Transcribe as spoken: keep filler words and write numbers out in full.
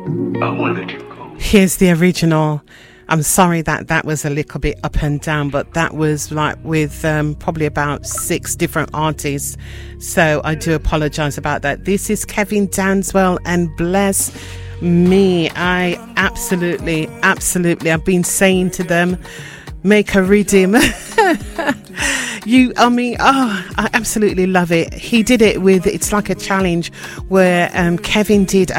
I won't let you go. Here's the original. I'm sorry that that was a little bit up and down, but that was like with um, probably about six different artists. So I do apologize about that. This is Kevin Danswell and Bless Me. I absolutely, absolutely, I've been saying to them, make a rhythm. You, I mean, oh, I absolutely love it. He did it with, it's like a challenge where um, Kevin did